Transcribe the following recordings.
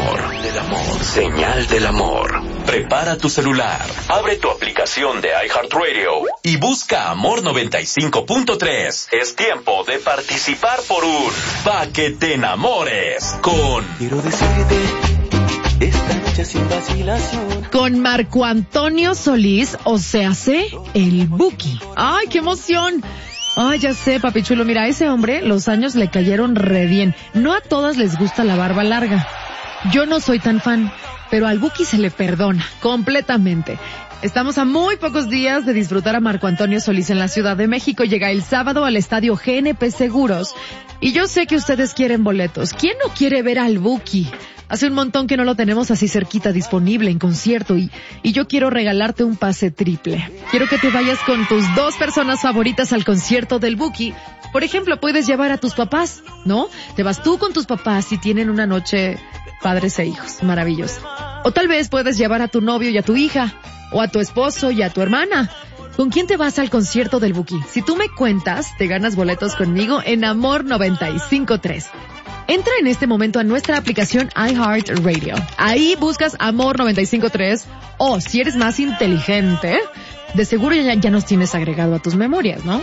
amor. Señal del amor. Prepara tu celular, abre tu aplicación de iHeartRadio y busca Amor 95.3. Es tiempo de participar por un Pa' que te enamores con... Quiero decirte esta noche sin vacilación. Con Marco Antonio Solís, o sea, el Buki. ¡Ay, qué emoción! Ay, ya sé, papi chulo, mira, a ese hombre los años le cayeron re bien. No a todas les gusta la barba larga. Yo no soy tan fan, pero al Buki se le perdona completamente. Estamos a muy pocos días de disfrutar a Marco Antonio Solís en la Ciudad de México. Llega el sábado al estadio GNP Seguros. Y yo sé que ustedes quieren boletos. ¿Quién no quiere ver al Buki? Hace un montón que no lo tenemos así cerquita disponible en concierto y yo quiero regalarte un pase triple. Quiero que te vayas con tus 2 personas favoritas al concierto del Buki. Por ejemplo, puedes llevar a tus papás, ¿no? Te vas tú con tus papás y tienen una noche padres e hijos. Maravillosa. O tal vez puedes llevar a tu novio y a tu hija, o a tu esposo y a tu hermana. ¿Con quién te vas al concierto del Buki? Si tú me cuentas, te ganas boletos conmigo en Amor 95.3. Entra en este momento a nuestra aplicación iHeartRadio. Ahí buscas Amor 95.3 o si eres más inteligente, de seguro ya nos tienes agregado a tus memorias, ¿no?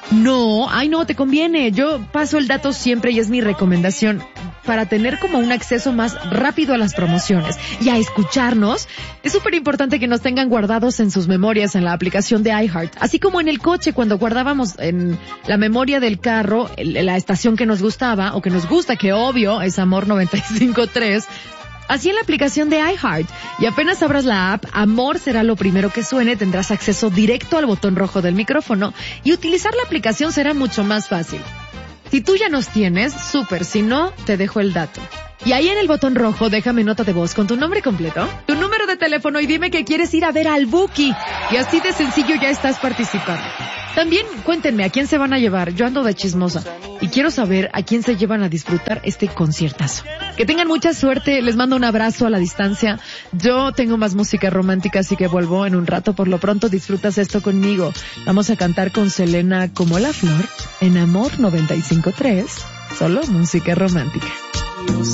No te conviene. Yo paso el dato siempre y es mi recomendación para tener como un acceso más rápido a las promociones y a escucharnos. Es súper importante que nos tengan guardados en sus memorias en la aplicación de iHeart. Así como en el coche cuando guardábamos en la memoria del carro la estación que nos gustaba o que nos gusta, que obvio es Amor 95.3. Así en la aplicación de iHeart. Y apenas abras la app, Amor será lo primero que suene, tendrás acceso directo al botón rojo del micrófono y utilizar la aplicación será mucho más fácil. Si tú ya nos tienes, súper, si no, te dejo el dato. Y ahí en el botón rojo, déjame nota de voz con tu nombre completo, tu número de teléfono y dime que quieres ir a ver al Buki. Y así de sencillo ya estás participando. También cuéntenme a quién se van a llevar. Yo ando de chismosa y quiero saber a quién se llevan a disfrutar este conciertazo. Que tengan mucha suerte, les mando un abrazo a la distancia. Yo tengo más música romántica, así que vuelvo en un rato. Por lo pronto disfrutas esto conmigo. Vamos a cantar con Selena como la flor en Amor 95.3. Solo música romántica.